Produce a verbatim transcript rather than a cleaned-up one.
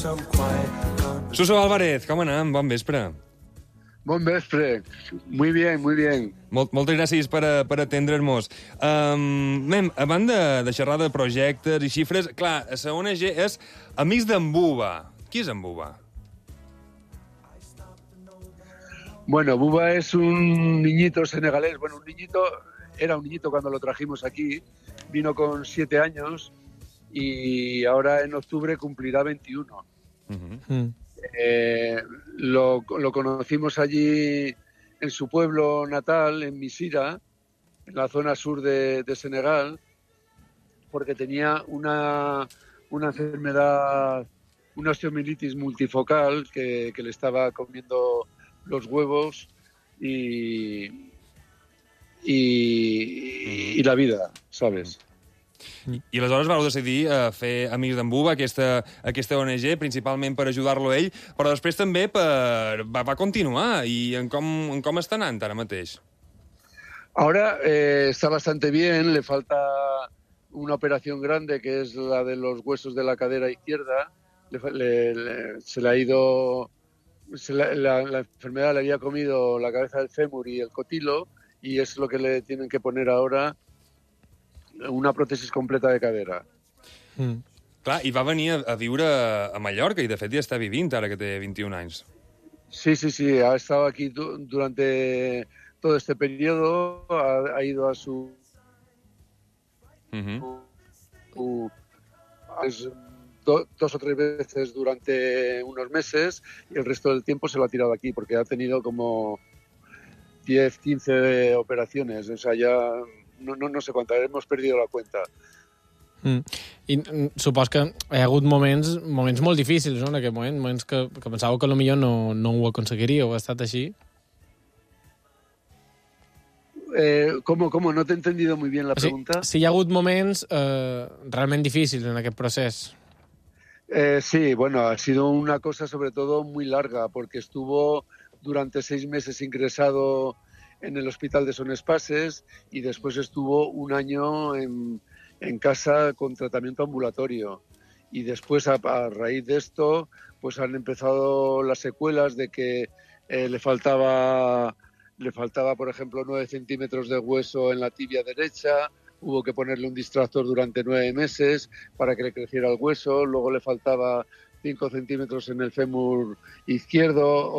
Suso Álvarez, com anem? Bon vespre. Bon vespre. Muy bien, muy bien. Mol, moltes gràcies per, a, per atendre'ns. Um, mem, a banda de xerrar de projectes i xifres, clar, la O N G és Amics d'en Buba. Qui és en Buba? Bueno, Buba es un niñito senegalés. Bueno, un niñito, era un niñito cuando lo trajimos aquí. Vino con siete años y ahora en octubre cumplirá veintiuno. Uh-huh. Mm. Eh, lo, lo conocimos allí en su pueblo natal, en Missira, en la zona sur de, de Senegal, porque tenía una, una enfermedad, una osteomielitis multifocal que, que le estaba comiendo los huevos y, y, y la vida, ¿sabes? I, i aleshores vau decidir uh, fer Amics d'en Buba, aquesta, aquesta O N G, principalment per ajudar-lo a ell, però després també per, va, va continuar. I en com, en com està anant ara mateix? Ahora eh, está bastante bien, le falta una operación grande que es la de los huesos de la cadera izquierda. Le, le, le, se le ha ido, se la, la, la enfermedad le había comido la cabeza del fémur y el cotilo, y es lo que le tienen que poner ahora, una pròtesis completa de cadera. Mm. Clar, i va venir a, a viure a Mallorca, i de fet ja està vivint ara que té veintiún anys. Sí, sí, sí, ha estado aquí du- durante todo este periodo, ha, ha ido a su... Uh-huh. su es, do, dos o tres veces durante unos meses, y el resto del tiempo se lo ha tirado aquí, porque ha tenido como diez, quince operaciones, o sea, ya... No, no, no sé quantes, hemos perdido la cuenta. Mm. I mm, supos que hi ha hagut moments, moments molt difícils, no?, en aquest moment, moments que, que pensàveu que potser no, no ho aconseguiríeu. Ha estat així? Eh, ¿cómo, ¿Cómo? No te he entendido muy bien la pregunta. Si, si hi ha hagut moments eh, realment difícils en aquest procés. Eh, sí, bueno, ha sido una cosa sobre todo muy larga, porque estuvo durante seis meses ingresado en el hospital de Son Espases y después estuvo un año en, en casa con tratamiento ambulatorio. Y después, a, a raíz de esto, pues han empezado las secuelas de que eh, le faltaba, le faltaba, por ejemplo, nueve centímetros de hueso en la tibia derecha. Hubo que ponerle un distractor durante nueve meses para que le creciera el hueso. Luego le faltaba cinco centímetros en el fémur izquierdo.